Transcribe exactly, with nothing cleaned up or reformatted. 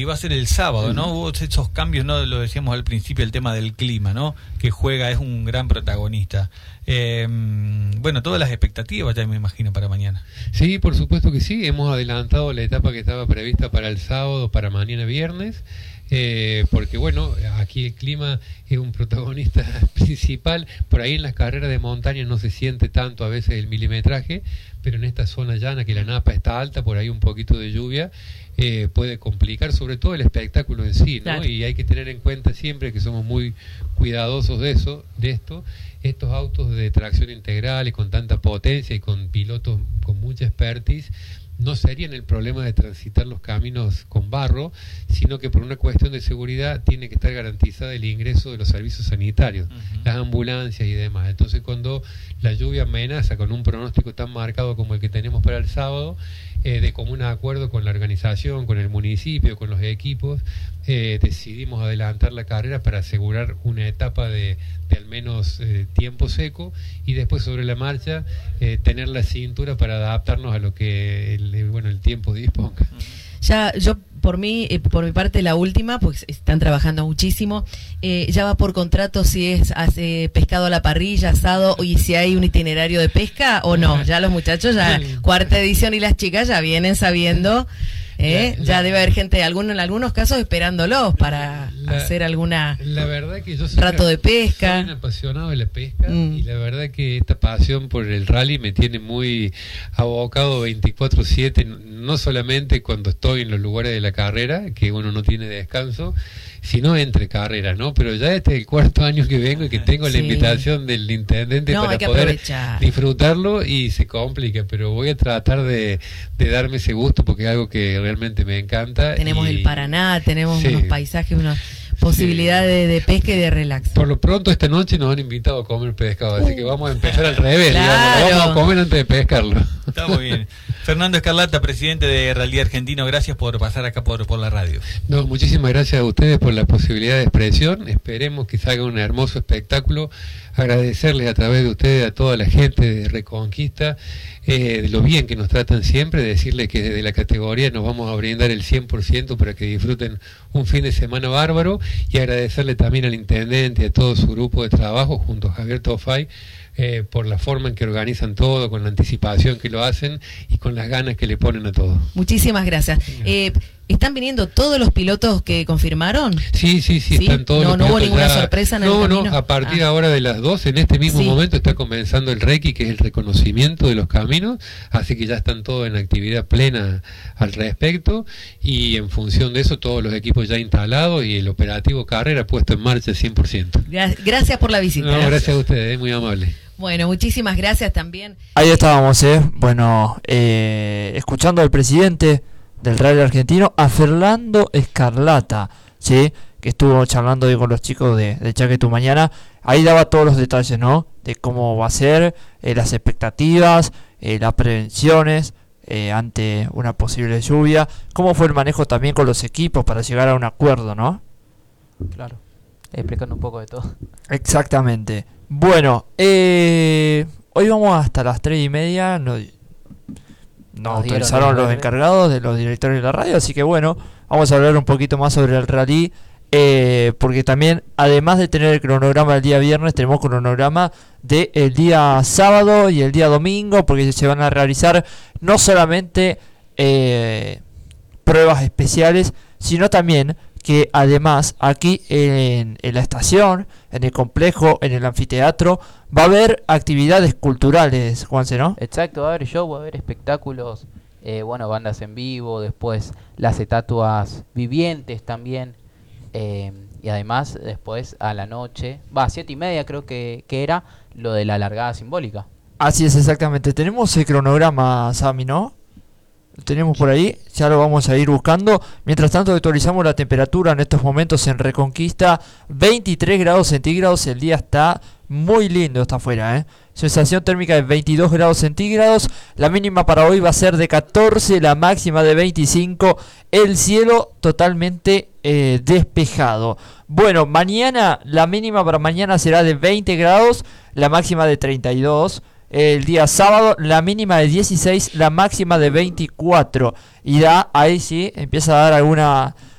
iba a ser el sábado, ¿no? Hubo esos cambios, ¿no? Lo decíamos al principio, el tema del clima, ¿no? Que juega, es un gran protagonista. Eh, bueno, todas las expectativas ya me imagino para mañana. Sí, por supuesto que sí. Hemos adelantado la etapa que estaba prevista para el sábado, para mañana viernes. Eh, porque bueno, aquí el clima es un protagonista principal. Por ahí en las carreras de montaña no se siente tanto a veces el milimetraje, pero en esta zona llana que la napa está alta, por ahí un poquito de lluvia eh, puede complicar sobre todo el espectáculo en sí, ¿no? Claro. Y hay que tener en cuenta siempre que somos muy cuidadosos de eso, de esto. Estos autos de tracción integral y con tanta potencia y con pilotos con mucha expertise no serían el problema de transitar los caminos con barro, sino que por una cuestión de seguridad tiene que estar garantizada el ingreso de los servicios sanitarios, uh-huh. las ambulancias y demás. Entonces, cuando la lluvia amenaza con un pronóstico tan marcado como el que tenemos para el sábado, eh, de común acuerdo con la organización, con el municipio, con los equipos, eh, decidimos adelantar la carrera para asegurar una etapa de, de al menos eh, tiempo seco y después sobre la marcha eh, tener la cintura para adaptarnos a lo que el, bueno, el tiempo disponga. Ya, yo por mí, eh, por mi parte la última, pues están trabajando muchísimo, eh, ya va por contrato si es hace pescado a la parrilla, asado, y si hay un itinerario de pesca o no. Ya los muchachos, ya cuarta edición y las chicas ya vienen sabiendo, eh, la, la, ya debe haber gente, alguno, en algunos casos esperándolos para la, hacer alguna la verdad que yo soy rato de pesca. Soy un apasionado de la pesca mm. y la verdad que esta pasión por el rally me tiene muy abocado veinticuatro siete, no solamente cuando estoy en los lugares de la carrera, que uno no tiene descanso, sino entre carreras, ¿no? Pero ya este es el cuarto año que vengo y que tengo sí. la invitación del intendente no, para poder aprovechar. Disfrutarlo y se complica, pero voy a tratar de, de darme ese gusto porque es algo que realmente me encanta. Tenemos y, el Paraná, tenemos sí. unos paisajes, unas posibilidades sí. de, de pesca y de relax. Por lo pronto esta noche nos han invitado a comer pescado, así que vamos a empezar al revés, claro. digamos, vamos a comer antes de pescarlo. Está muy bien. Fernando Escarlata, presidente de Rally Argentino, gracias por pasar acá por, por la radio. No, muchísimas gracias a ustedes por la posibilidad de expresión. Esperemos que salga un hermoso espectáculo. Agradecerles a través de ustedes a toda la gente de Reconquista, eh, de lo bien que nos tratan siempre, decirles que desde la categoría nos vamos a brindar el cien por ciento para que disfruten un fin de semana bárbaro, y agradecerle también al intendente y a todo su grupo de trabajo junto a Javier Tofay, Eh, por la forma en que organizan todo, con la anticipación que lo hacen y con las ganas que le ponen a todo. Muchísimas gracias. Eh, ¿Están viniendo todos los pilotos que confirmaron? Sí, sí, sí, ¿sí? Están todos no, los no hubo pilotos. Ninguna ya... sorpresa en no, el No, camino? a partir ah. ahora de las dos, en este mismo sí. momento está comenzando el Reiki, que es el reconocimiento de los caminos, así que ya están todos en actividad plena al respecto, y en función de eso todos los equipos ya instalados y el operativo carrera puesto en marcha cien por ciento. Gracias por la visita. No, gracias a ustedes, muy amable. Bueno, muchísimas gracias también. Ahí estábamos, ¿eh? Bueno, eh, escuchando al presidente del Rally Argentino, a Fernando Escarlata, ¿sí? Que estuvo charlando hoy con los chicos de, de Chaque Tu Mañana. Ahí daba todos los detalles, ¿no? De cómo va a ser, eh, las expectativas, eh, las prevenciones eh, ante una posible lluvia. Cómo fue el manejo también con los equipos para llegar a un acuerdo, ¿no? Claro, explicando un poco de todo. Exactamente. Bueno, eh, hoy vamos hasta las tres y media. Nos, nos autorizaron los encargados de los directores de la radio, así que bueno, vamos a hablar un poquito más sobre el rally, eh, porque también, además de tener el cronograma del día viernes, tenemos cronograma del día sábado y el día domingo, porque se van a realizar no solamente eh, pruebas especiales, sino también que además aquí en, en la estación, en el complejo, en el anfiteatro, va a haber actividades culturales, Juanse, ¿no? Exacto, va a haber show, va a haber espectáculos, eh, bueno, bandas en vivo, después las estatuas vivientes también, eh, y además después a la noche, va, a siete y media creo que, que era lo de la largada simbólica. Así es, exactamente. Tenemos el cronograma, Sami, ¿no? Lo tenemos por ahí, ya lo vamos a ir buscando. Mientras tanto actualizamos la temperatura en estos momentos en Reconquista, veintitrés grados centígrados, el día está muy lindo, está afuera, ¿eh? Sensación térmica de veintidós grados centígrados, la mínima para hoy va a ser de catorce, la máxima de veinticinco, el cielo totalmente eh, despejado. Bueno, mañana, la mínima para mañana será de veinte grados, la máxima de treinta y dos. El día sábado, la mínima de dieciséis, la máxima de veinticuatro. Y da, ahí sí, empieza a dar alguna